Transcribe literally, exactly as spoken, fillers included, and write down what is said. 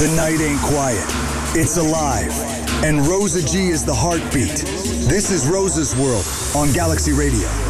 The night ain't quiet. It's alive. And Rosa G is the heartbeat. This is Rosa's World on Galaxy Radio.